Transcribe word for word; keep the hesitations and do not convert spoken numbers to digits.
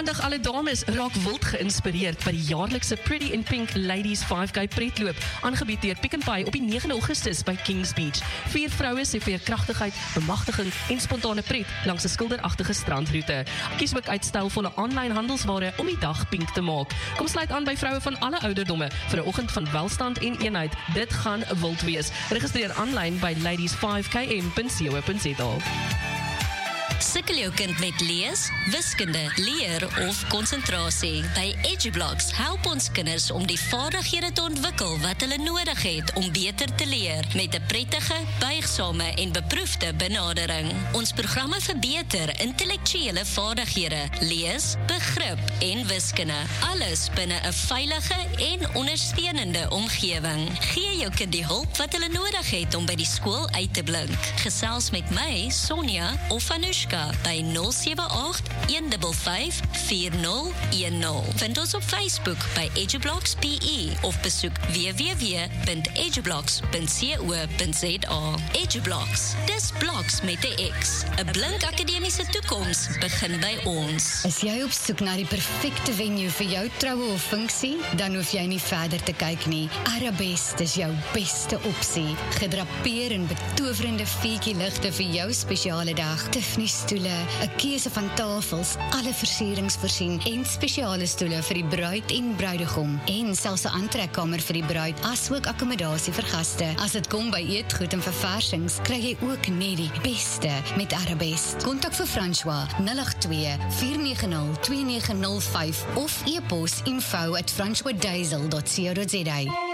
Aandag alle dames raak wild geïnspireerd by die jaarlikse Pretty in Pink Ladies five K pretloop, aangebied deur Pick n Pay op die negende Augustus by Kings Beach. Vier vroue sê vir kragtigheid, bemagtiging en spontane pret langs 'n skilderagtige strandroete. Kies ook uit stylvolle aanlyn handelsware om die dag pink te maak. Kom sluit aan by vroue van alle ouderdomme vir 'n oggend van welstand en eenheid. Dit gaan wild wees. Registreer aanlyn by ladies five k m dot co dot z a. Sukkel jou kind met lees, wiskunde, leer of konsentrasie? By EduBlocks help ons kinders om die vaardighede te ontwikkel wat hulle nodig het om beter te leer, met 'n prettige, buigsame en beproefde benadering. Ons programme verbeter intellektuele vaardighede, lees, begrip en wiskunde. Alles binne 'n veilige en ondersteunende omgewing. Gee jou kind die hulp wat hulle nodig het om by die skool uit te blink. Gesels met my, Sonja of Anushka, by nul sewe agt, een vyf vyf, vier nul een nul. Vind ons op Facebook by EduBlocks P E of besoek w w w punt edublocks punt co punt z a. EduBlocks, dis bloks met 'n X. 'n Blink akademiese toekoms begin by ons. Is jy op soek na die perfekte venue vir jou troue of funksie? Dan hoef jy nie verder te kyk nie. Arabest is jou beste opsie. Gedrapeer in betowerende vuurtjie ligte vir jou spesiale dag. Tiffany stoele, 'n keuse van tafels, alle versierings voorsien en spesiale stoele vir die bruid en bruidegom en selfs 'n aantrekkamer vir die bruid asook akkommodasie vir gaste. As dit kom by eetgoed en verversings, kry jy ook net die beste met Arabest. Kontak vir François nul agt twee, vier nege nul, twee nege nul vyf of e-pos info at francoisdaisel dot co dot za.